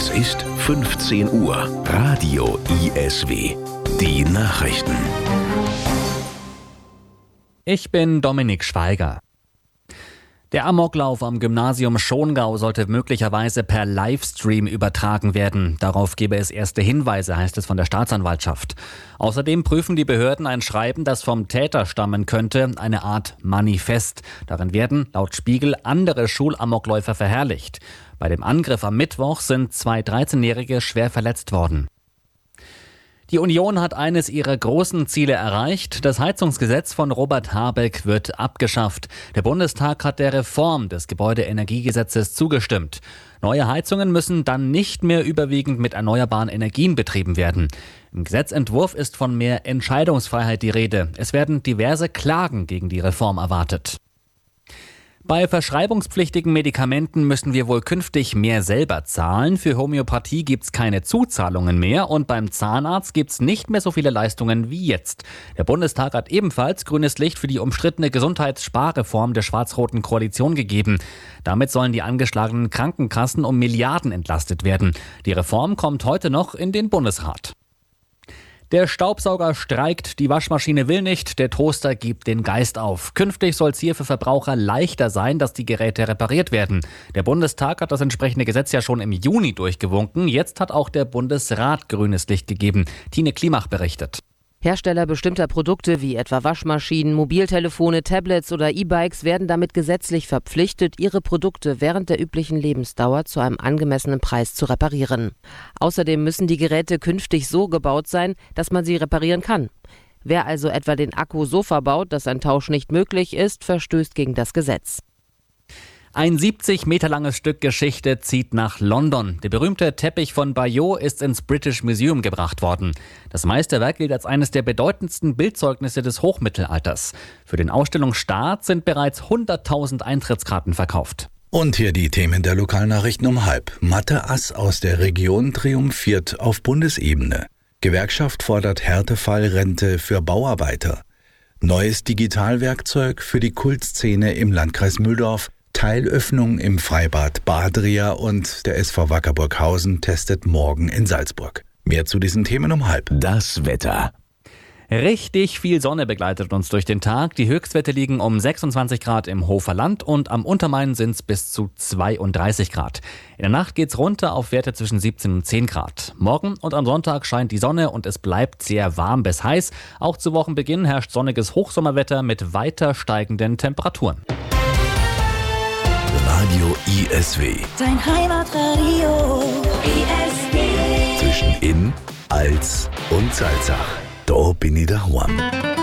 Es ist 15 Uhr. Radio ISW. Die Nachrichten. Ich bin Dominik Schweiger. Der Amoklauf am Gymnasium Schongau sollte möglicherweise per Livestream übertragen werden. Darauf gebe es erste Hinweise, heißt es von der Staatsanwaltschaft. Außerdem prüfen die Behörden ein Schreiben, das vom Täter stammen könnte, eine Art Manifest. Darin werden, laut Spiegel, andere Schulamokläufer verherrlicht. Bei dem Angriff am Mittwoch sind 2 13-Jährige schwer verletzt worden. Die Union hat eines ihrer großen Ziele erreicht. Das Heizungsgesetz von Robert Habeck wird abgeschafft. Der Bundestag hat der Reform des Gebäudeenergiegesetzes zugestimmt. Neue Heizungen müssen dann nicht mehr überwiegend mit erneuerbaren Energien betrieben werden. Im Gesetzentwurf ist von mehr Entscheidungsfreiheit die Rede. Es werden diverse Klagen gegen die Reform erwartet. Bei verschreibungspflichtigen Medikamenten müssen wir wohl künftig mehr selber zahlen. Für Homöopathie gibt's keine Zuzahlungen mehr und beim Zahnarzt gibt's nicht mehr so viele Leistungen wie jetzt. Der Bundestag hat ebenfalls grünes Licht für die umstrittene Gesundheitssparreform der schwarz-roten Koalition gegeben. Damit sollen die angeschlagenen Krankenkassen um Milliarden entlastet werden. Die Reform kommt heute noch in den Bundesrat. Der Staubsauger streikt, die Waschmaschine will nicht, der Toaster gibt den Geist auf. Künftig soll es hier für Verbraucher leichter sein, dass die Geräte repariert werden. Der Bundestag hat das entsprechende Gesetz ja schon im Juni durchgewunken. Jetzt hat auch der Bundesrat grünes Licht gegeben. Tine Klimach berichtet. Hersteller bestimmter Produkte wie etwa Waschmaschinen, Mobiltelefone, Tablets oder E-Bikes werden damit gesetzlich verpflichtet, ihre Produkte während der üblichen Lebensdauer zu einem angemessenen Preis zu reparieren. Außerdem müssen die Geräte künftig so gebaut sein, dass man sie reparieren kann. Wer also etwa den Akku so verbaut, dass ein Tausch nicht möglich ist, verstößt gegen das Gesetz. Ein 70 Meter langes Stück Geschichte zieht nach London. Der berühmte Teppich von Bayeux ist ins British Museum gebracht worden. Das Meisterwerk gilt als eines der bedeutendsten Bildzeugnisse des Hochmittelalters. Für den Ausstellungsstart sind bereits 100.000 Eintrittskarten verkauft. Und hier die Themen der Lokalnachrichten um 12:30. Mathe-Ass aus der Region triumphiert auf Bundesebene. Gewerkschaft fordert Härtefallrente für Bauarbeiter. Neues Digitalwerkzeug für die Kultszene im Landkreis Mühldorf. Teilöffnung im Freibad Badria und der SV Wacker Burghausen testet morgen in Salzburg. Mehr zu diesen Themen um 12:30. Das Wetter. Richtig viel Sonne begleitet uns durch den Tag. Die Höchstwerte liegen um 26 Grad im Hofer Land und am Untermain sind es bis zu 32 Grad. In der Nacht geht's runter auf Werte zwischen 17 und 10 Grad. Morgen und am Sonntag scheint die Sonne und es bleibt sehr warm bis heiß. Auch zu Wochenbeginn herrscht sonniges Hochsommerwetter mit weiter steigenden Temperaturen. Radio ISW. Dein Heimatradio ISW. Zwischen Inn, Als und Salzach. Da bin ich daheim.